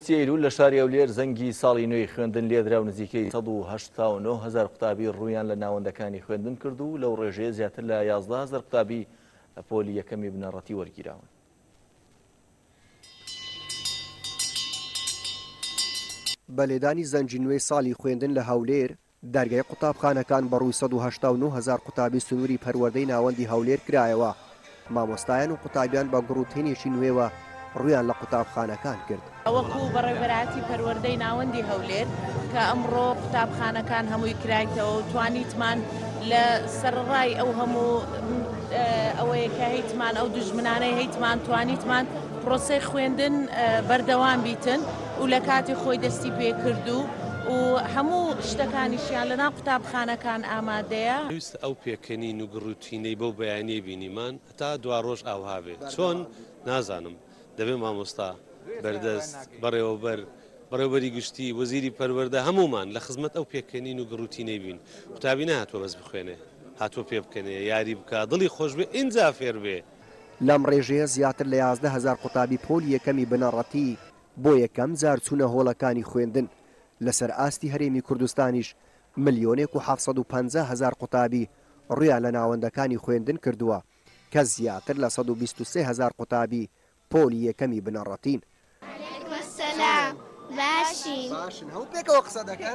سیلول لە شاری ئەولێر زەنگی ساڵی نوێی خوێندن لێدرا و نزیکەی 189,000 قوتابی ڕوویان لە ناوەندەکانی خوێندن کرد و لەو ڕێژەیە زیاتر لە 11,000 قوتابی لە پۆلی یەکەمی بنەڕەتی وەرگیراون. بە لێدانی زەنگی نوێی ساڵی خوێندن لە هەولێر دەرگای قوتابخانەکان بەڕووی 189,000 قوتابی سنووری پەروەردەی ناوەندی هەولێر کرایەوە. مامۆستایان و قوتابیان بە گڕوتێنێکی نوێوە ڕویان لە قوتابخانەکان کرد. وەکو بەڕێوەبەراتی پەروەردەی ناوەندی هەولێر کە ئەمڕۆ قوتابخانەکان هەمووی کرایتەوە و توانیتمان لە سەرڕای ئەو هەموو ئەوەیە کە هەیتمان ئەو دژمنانەی هەیتمان توانیتمان پرۆسەی خوێندن بەردەوام بیتن و لە کاتی خۆی دەستی پێ کردو و هەموو شتەکانیشیان لەناو قوتابخانەکان ئامادەیە. پێویستە ئەو پێکەنین و گڕوتینەی بەو بەیانیە بینیمان هەتا دوا ڕۆژ ئاوها بێت چۆن نازانم دەبێت مامۆستا بەردەست بەڕێوەبەری گشتی وەزیری پەروەردە هەمومان لە خزمەت ئەو پێکەنین و گڕوتینەی بین. قوتابی نهاتوە بەس بخوێنێ هاتووە پێ بکەنێ یاری بکە دڵی خۆش بێ ئینجا فێر بێ. لەم ڕێژەیە زیاتر لە 11,000 قوتابی پۆلی یەکەمی بنەڕەتی بۆ یەکەم جار چوونە هۆڵەکانی خوێندن. لەسەر ئاستی هەرێمی کوردستانیش 1,750,000 قوتابی ڕویان لە ناوەندەکانی خوێندن کردووە کە زیاتر لە 123,000 قوتابی پۆلی یەکەمی بنەڕەتین. باشن هەموو پێکەوە قسە دەکەن.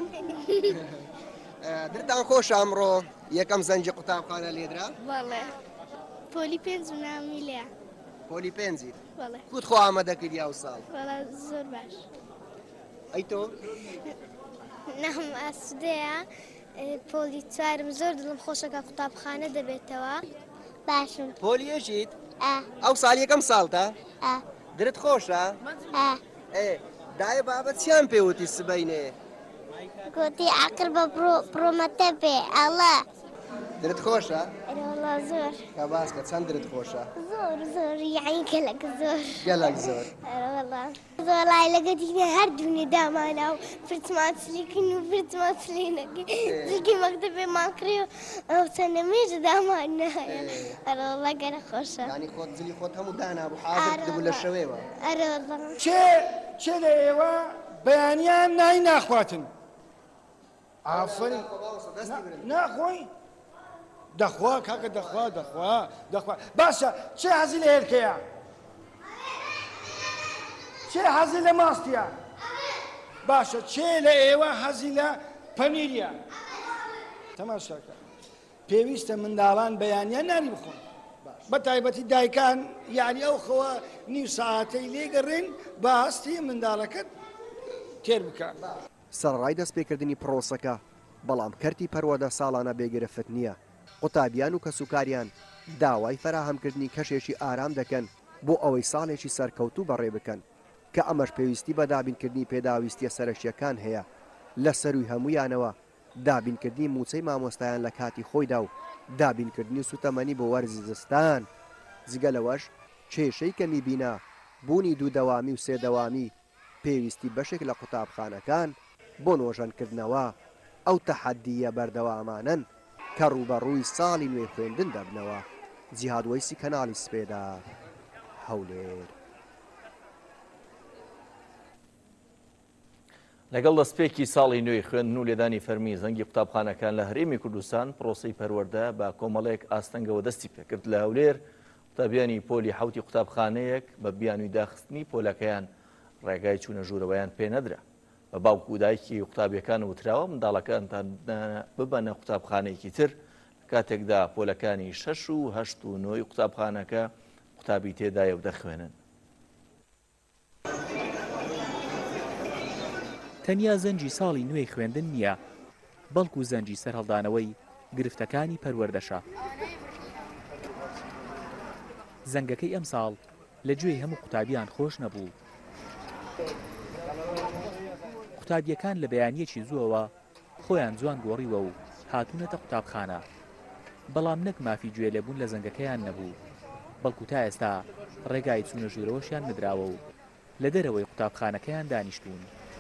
دردان خۆش ئەمڕۆ یەکەم زەنگی قوتابخانە لێدرا؟ بەڵێ پۆلی 5 نامی لێ. پۆلی 5 بەڵێ کوت خۆ ئامادەکردی ئەو ساڵ؟ بەڵێ زۆر باش. ئەی تۆ؟ نەهم ئاسودەیە پۆلی 4 زۆر دڵم خۆشەکە قوتابخانە دەبێتەوە. باشم. پۆلی یەکیت؟ ئەو ساڵ یەکەم ساڵتە؟ درت خۆشە؟ دایە بابەت چیان پێوتی سبەینێ؟ گوتی عەقل بە پرۆمەتە بێ ئەڵە. درت خۆشە؟ وەڵا زۆر. کە باسکە چەند درت خۆشە؟ زۆر یعنی گەلک زۆر. گەلک زۆر. وەڵا زۆڵای لەگەدینە هەردوونێ دامانە و فرتمان سلیکن و فرتمان سلینەکە زگی مەکتەبێمان کرێ و ئەو چەندە مێژە دامان نایە. وەڵا گەلە خۆشە. یعنی خۆت زلی خۆت هەموو دانابوو حاضر دەبوو لە شەوێوە. وەڵا. چێ لە ئێوە بەیانیان نای ناخواتن؟ ئافرین ناخۆی؟ دەخوا کاکە دەخوا باشە چێ حەزی لە هێلکەیە؟ چێ حەزی لە ماستیە؟ باشە چێ لە ئێوە حەزی لە پەنیریە؟ تەماشاکە پێویستە منداڵان بەیانیان نانی بخۆن بە تایبەتی دایکان یعنی ئەو خەوە نیو ساعتەی لێگەڕێن بە هەستی منداڵەکەت تێر بکە. سەرڕای دەستپێکردنی پرۆسەکە بەڵام کەرتی پەروەردە ساڵانە بێگرفت نییە. قوتابیان و کەسوکاریان داوای فەراهەمکردنی کەشێکی ئارام دەکەن بۆ ئەوەی ساڵێکی سەرکەوتوو بەڕێ بکەن کە ئەمەش پێویستی بە دابینکردنی پێداویستیە سەرەکیەکان هەیە. لە سەروی هەمویانەوە دابینکردنی موچەی مامۆستایان لە کاتی خۆیدا و دابینکردنی سوتەمەنی بۆ وەرزی زستان. جگە لەوەش کێشەی کەمی بینا بوونی دوودەوامی و سێدەوامی پێویستی بەشێک لە قوتابخانەکان بۆ نۆژەنکردنەوە ئەو تەحەدیە بەردەوامانن کە ڕوبەڕووی ساڵی نوێی خوێندن دەبنەوە. جیهاد وەیسی کەناڵی سپێدا هەولێر. لەگەڵ دەستپێکی ساڵی نوێی خوێندن و لێدانی فەرمی زەنگی قوتابخانەکان لە هەرێمی کوردستان پرۆسەی پەروەردە بە کۆمەڵێک ئاستەنگەوە دەستی پێکرد. لە هەولێر قوتابیانی پۆلی حوتی قوتابخانەیەک بە بیانووی داخستنی پۆلەکەیان ڕێگای چوونە ژوورەوەیان پێ نەدرا. بە باوکو و دایکی قوتابیەکان وتراوە منداڵەکانتان ببەنە قوتابخانەیەکی تر کاتێکدا پۆلەکانی 6 و 8 و 9 قوتابخانەکە قوتابی تێدایە و دەخوێنن. تەنیا زەنجی ساڵی نوێی خوێندن نییە بەڵکو زەنجی سەرهەڵدانەوەی گرفتەکانی پەروەردەشە. زەنگەکەی ئەم ساڵ لە گوێی هەموو قوتابیان خۆش نەبوو. قوتابیەکان لە بەیانیەکی زووەوە خۆیان جوان گۆڕیوە و هاتوونەتە قوتابخانە. بەڵام نەک مافی گوێ لێبوون لە زەنگەکەیان نەبوو بەڵکو تا ئێستا ڕێگای چوونە ژوورەوەشیان نەدراوە و لە دەرەوەی قوتابخانەکەیان دانیشتوون.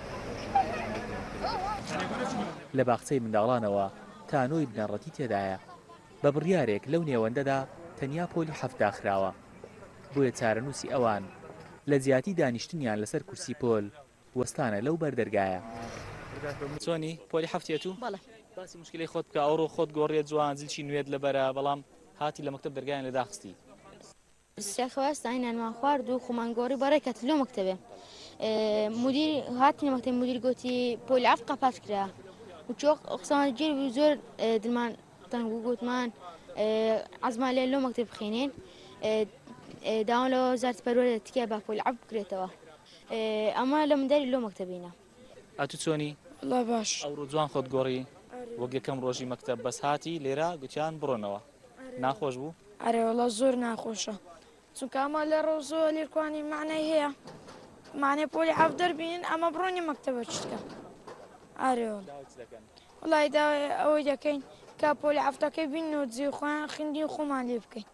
لە باخچەی منداڵانەوە تانۆی بنەڕەتی تێدایە. بە بڕیارێک لەو نێوەندەدا تەنیا پۆلی 7 داخراوە بۆیە چارەنووسی ئەوان لە زیاتی دانیشتنیان لەسەر کورسی پۆل وەستانە لەو بەردەرگایە. چۆنی پۆلی حەفتێت و بەڵێ باسی مشکلی خۆت بکە ئەوڕۆ خۆت گۆڕێت جوان زیلکی نوێت لەبەرە بەڵام هاتی لە مەکتەب دەرگایان لە داخستی سیاخواستانیان خوارد و خۆمانگۆڕی بەڕێکەت لۆ مەکتەبێ مدیر هاتی مەکتەب مدیر گوتی پۆلی عەف قەپات کرا و چۆق قسەمان گیر زۆر دلمان تەنگ و گوتمان عەزمان لێ لۆ مەکتەب بخێنین داوام لە وەزارەتی پەروەردە تکایە با پۆلی عەف بکرێتەوە ئەمە لە منداری لۆ مەکتەبینە. ئەتو چۆنی؟ وەڵا باش. ئەوڕۆ جوان خۆت گۆڕی وەک یەکەم ڕۆژی مەکتەب بەس هاتی لێرە گوتیان بڕۆنەوە ناخۆش بوو؟ ئەرێ وەڵا زۆر ناخۆشە چونکە ئەمە لە ڕۆژۆ لێرکوانی معنای هەیە معنای پۆلی عەف دەربین ئەمە بڕۆنی مەکتەبە چتکە ئارێ وەڵای داوای ئەوەی دەکەین کا پۆلی عەفتەکەی بین و جێ خۆیان خوێندی و خۆمان لێ بکەین.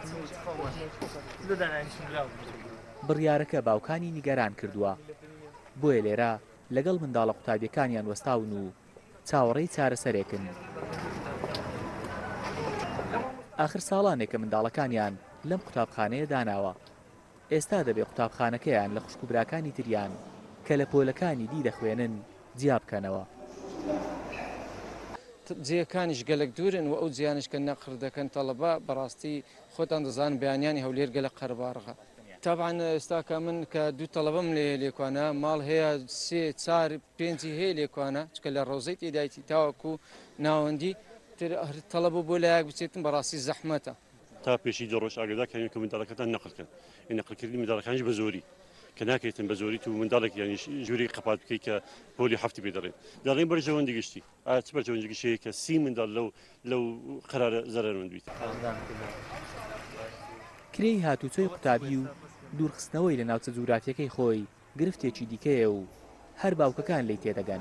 بڕیارەکە باوکانی نیگەران کردووە بۆیە لێرە لەگەڵ منداڵە قوتابیەکانیان وەستاون و چاوەڕێی چارەسەرێکن. ئاخر ساڵانێکە منداڵەکانیان لەم قوتابخانەیە داناوە ئێستا دەبێ قوتابخانەکەیان لە خوشکوبراکانی تریان کە لە پۆلەکانی دی دەخوێنن جیا بکەنەوە. جێەکانیش گەلک دوورن و ئەو جیانش کە نەقڕ دەکەن تەڵەبا بەڕاستی خۆتان دەزان بەیانیانی هەولێر گەلە قەرباڕغا. طبعا ئێستاکە من کە دوو تەڵەبەم لێکوانە ماڵ هەیە سێ چار پێنجی هەیە لێکوانە چکە لە ڕۆزەی تێدایتی تاوەکو ناوەندی تەڵەبە بۆ لایەک بچێتن بەڕاستی زەحمەتە. تا پێشی دە ڕۆژ ئاگداکەین کە منداڵەکەتان نەقلکەن نەقلکردنی منداڵەکانیش بە زۆری کە ناکەیتن بە زۆری و منداڵێک یانی ژووری قەپات بکەیت کە پۆلی هەفتی پێ دەڕێن دەڵێن بەرژەوەندی گشتی ئایا چ بەرژەوەندی گشتەیە کە 30 منداڵ لەو قەرارە زەرەرمەند بیت. کرێی هاتوچۆی قوتابی و دوورخستنەوەی لە ناوچە جوگرافیەکەی خۆی گرفتێکی دیکەیە و هەر باوکەکان لی تێدەگەن.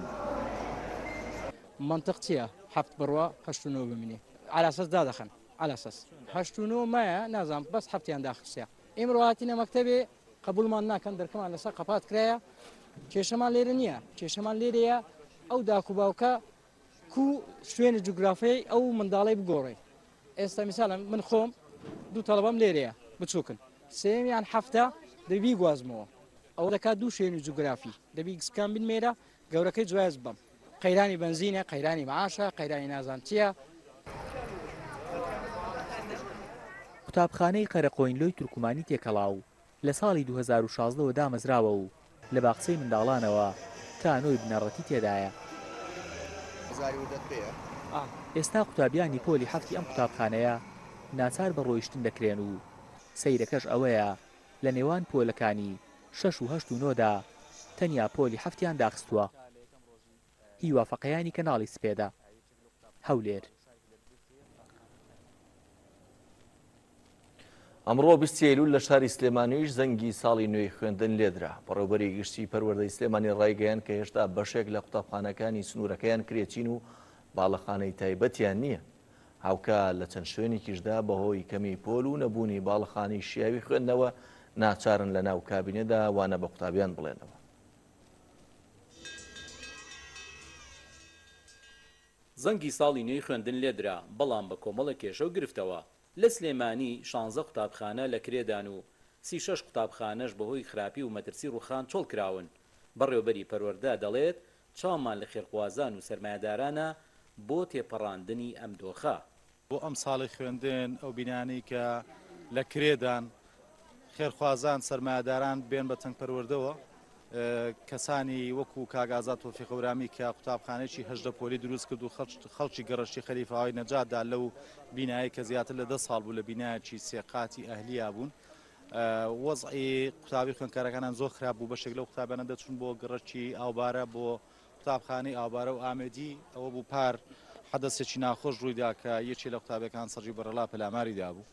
منطق چییە؟ هەفت بڕوا هەشتونەوە بمینێ علاسەس دادەخەن علاسەس هەشتونەوە مایە نازانم بەس هەفتیان داخستە ئێمڕۆ هاتینە مەکتەبێ قبولمان ناکەن دەرکەمان لەسەر قەپات کرایە کێشەمان لێرە نییە کێشەمان لێرەیە ئەو داکو باوکە کو شوێنە جوگرافیای ئەو منداڵی بگۆڕێ ئێستا میساڵە من خۆم دوو تەڵەبەم لێرەیە بچووکن سێمیان هەفتە دەبی گوازمەوە ئەو دەکات دوو شوێنی جوگرافی دەبی گسکان بنمێرە گەورەکەی جواز بم قەیرانی بنزینە قەیرانی معاشە قەیرانی نازانتیە. قوتابخانەی قەرەقۆینلۆی تورکمانی تێکەڵاو لە ساڵی 2016 دامەزراوە و لە باخچەی منداڵانەوە تانۆی بنەڕەتی تێدایە. ئێستا قوتابیانی پۆلی هەفتی ئەم قوتابخانەیە ناچار بە ڕۆیشتن دەکرێن و سەیرەکەش ئەوەیە لە نێوان پۆلەکانی 6 و 8 و 9دا تەنیا پۆلی هەفتیان داخستووە. هیوافەقەیانی کەناڵی سپێدا هەولێر. ئەمڕۆ 20 ئەیلول لە شاری سلێمانیش زەنگی ساڵی نوێی خوێندن لێدرا. بەڕێوەبەری گشتی پەروەردەی سلێمانی ڕایگەیان کە هێشتا بەشێک لە قوتابخانەکانی سنوورەکەیان کرێچین و باڵەخانەی تایبەتیان نییە. هاوکە لە چەند شوێنێکیشدا بەهۆی کەمی پۆل و نەبوونی باڵەخانەی شیاوی خوێندنەوە ناچارن لە ناو کابینێدا وانە بە قوتابیان بڵێنەوە. زەنگی ساڵی نوێی خوێندن لێدرا بەڵام بە کۆمەڵە کێشە و گرفتەوە. لە سلێمانی 16 قوتابخانە لە کرێدان و 36 قوتابخانەش بەهۆی خراپی و مەترسی ڕوخان چۆڵ کراون. بەڕێوەبەری پەروەردە دەڵێت چاومان لە خێرخوازان و سەرمایەدارانە بۆ تێپەڕاندنی ئەم دۆخە. بۆ ئەم ساڵی خوێندن ئەو بینانی کە لە کرێدان خێرخوازان سەرمایەداران بێن بە تەنگ پەروەردەوە کەسانی وەکو کاگازات تۆفیق ئەورامی کە قوتابخانەیەکی هەژدە پۆلی دروست کرد و خەڵکی گەڕەشی خەلیفاوای نەجاتدا لەو بینایی کە زیاتر لە 10 ساڵ بوو لە بینایەکی سێقاتی ئەهلییا بوون وەزعی قوتابی خوێندکارەکانان زۆر خراپ بوو بەشێک لەو قوتابانە دەچون بۆ گەڕەکی ئاوبارە بۆ قوتابخانەی ئاوبارە و ئامێدی ئەوە بوو پار حەدەسێکی ناخۆش ڕوویدا کە یەکێ لە قوتابەکان سەرجی بەرەڵا پەلاماریدا بوو.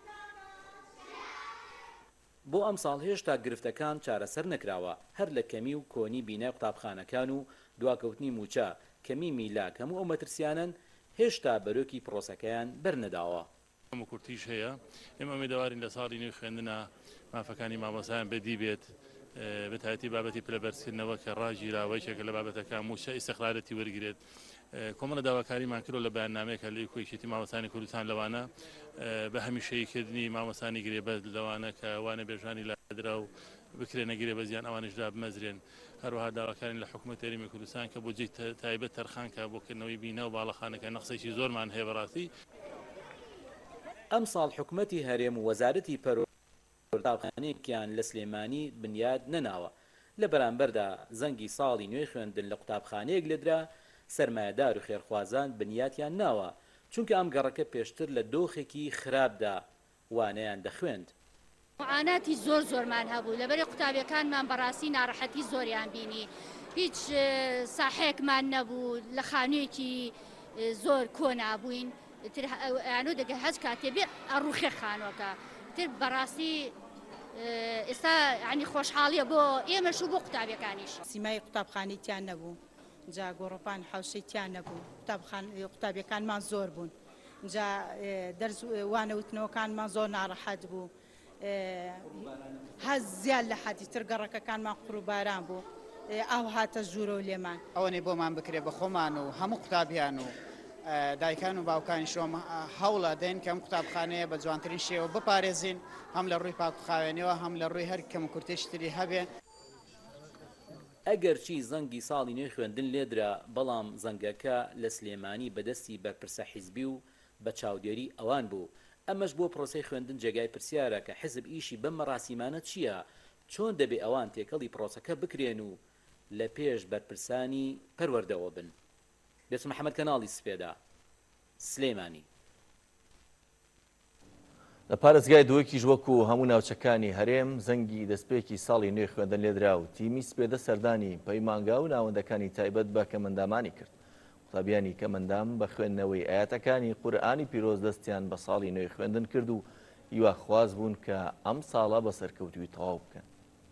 بۆ ئەم ساڵ هێشتا گرفتەکان چارەسەر نەکراوە هەر لە کەمی و کۆنی بینای قوتابخانەکان و دواکەوتنی موچە کەمی میلاک هەموو ئەو مەترسیانن هێشتا بەرۆکی پرۆسەکەیان بەرنەداوە. ئەمە کورتیش هەیە ئێمە ئەمێدەوارین لە ساڵی نوێی خوێندنە مافەکانی مامۆسایان بەدی بێت بەتایەتی بابەتی پلەبەرزکردنەوە کە ڕاژی راوەیەکێکە لە بابەتەکان موچە ئیستیقرارەتی وەرگرێت. کۆمەڵە داواکاریمان کردو لە بەیاننامەیەکە لە کۆیشێتی مامۆسانی کوردستان لەوانە بە هەمیشەییکردنی مامۆسانی گرێبەست لەوانە کە وانە بێژانی لادرا و بکرێنە گرێبەزیان ئەوانشدا بمەزرێن هەروەها داواکارین لە حکوومەت هەرێمی کوردستان کە بۆ جێی تایبەت تەرخانکە بۆکردنەوەی بینە و باڵەخانەکە نەخسێکی زۆرمان هەیە بەڕاستی. ئەم ساڵ حکوومەتی هەرێم و وەزارەتی قوتابخانەیەکیان لە سلێمانی بنیاد نەناوە. لە بەرامبەردا زەنگی ساڵی نوێی خوێندن لە قوتابخانەیەک لەدرا سەرمایەدار و خێرخوازان بنیاتیان ناوە، چونکە ئەم گەڕەکە پێشتر لە دۆخێکی خراپدا وانەیان دەخوێند. معاناتی زۆرمان هەبوو لەبەری قوتابیەکانمان بەڕاستی ناڕەحەتی زۆریان بینی، هیچ ساحەیەکمان نەبوو، لە خانوویەکی زۆر کۆنابووین، یانۆ دەگە هەز کاتێ بێ ئەڕوخێ خانووەکە تر بەڕاستی ئێستا ینی خۆشحاڵیە بۆ ئێمەش و بۆ قوتابیەکانیش. سیمای قوتابخانەیان نەبوو، جا گۆڕۆپان حوشەیان نەبوو، قوتابیەکانمان زۆر بوون، جا دەرز وانەوتنەوەکانمان زۆر ناڕەحەت بوو، هەز زیاد لە حەدی تر گەڕەکەکانمان قوروباران بوو، ئەو هاتە ژوورە و لێمان. ئەوەنێ بۆمان بکرێ بە خۆمان و هەموو قوتابیان و دایکان و باوکانی شۆم هەوڵە دەین کە ئەم قوتابخانەیە بە جوانترین شێوە بپارێزین، هەم لە ڕووی پاکوخاوێنەوە هەم لە ڕووی هەر کەم و کورتێشتری هەبێ. ئەگەرچی زەنگی ساڵی نوێی خوێندن لێدرا، بەڵام زەنگەکە لە سلێمانی بەدەستی بەرپرسە حیزبی و بە چاودێری ئەوان بوو. ئەمەش بۆ پرۆسەی خوێندن جێگای پرسیارە کە حیزب ئیشی بەم مەراسیمانە چییە؟ چۆن دەبێ ئەوان تێکەڵی پرۆسەکە بکرێن و لە پێش بەرپرسانی پەروەردەوە بن. بێچ محەممەد کەناڵی سپێدا، سلێمانی. لە پارێزگای دووەکیش وەکو هەموو ناوچەکانی هەرێم زەنگی دەستپێکی ساڵی نوێی خوێندن لێدرا و تیمی سپێدە سەردانی پەیمانگا و ناوەندەکانی تایبەت بە کەمەندامانی کرد. قوتابیانی کەمەندام بە خوێندنەوەی ئاەتەکانی قورئانی پیرۆز دەستیان بە ساڵی نوێی خوێندن کرد و هیواخواز بوون کە ئەم ساڵە بە سەرکەوتوی تەواو بکەن.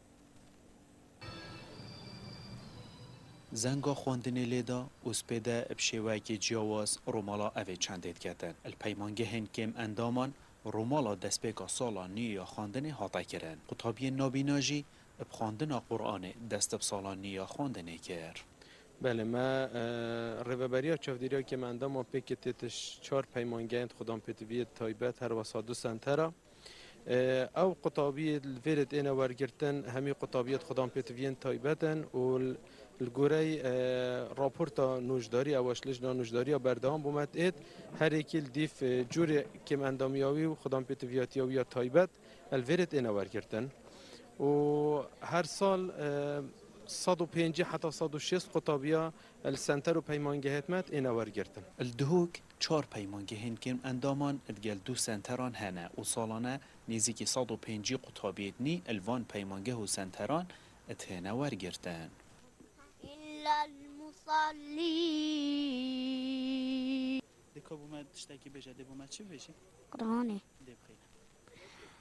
زەنگۆ خوێندنێ لێدا و سپێدە بشێوەیەکی جیاواز ڕۆماڵا ئەوێ چەندێت کەتن. الپەیمانگە هێنکێم ئەندامان ڕۆماڵا دەستپێکا ساڵا نوێیە خواندنێ هاتەکردن. قوتابیە نابیناژی بخواندنا قورئانێ دەست بە ساڵا نوێیە خواندنێ کرد. بله ما ڕێبەبەریە چاودێریە کێمەندامان پێکێتێتش 4 پەیمانگەیەند خودام پێتویێت تایبەت هەروەسا 2 سنتەرە. ئەو قوتابیە لڤێرت ئێنە وەرگرتن هەمی قوتابیەت خودام پێتویێن تایبەتن و الگورەی راپۆرتا نوژداری ئەوەش لەژنا نوژداریە بەردەوام بوومەت ئێت هەرێکی دیف جوورێ کێمەندامیاوی و خودام پێتویاتیاویە تایبەت الڤێرت ئێنە وەرگرتن و هەر ساڵ 150 حتى 160 قطابية السنتر و پەیمانگەهێتمەت ئێنە وەرگرتن. الدهوک 4 پەیمانگەهێن کێم ئەندامان ئەدگەل 2 سنتەران هەنە و ساڵانە نێزیکی 150 قوتابیەتنی ئەلڤان پەیمانگەه و سنتەران ئەتهێنە وەرگرتن. إلا المصلين دكو بوما تشتاكي بيجا دي بوما تشي بيجي قرآني دي بخير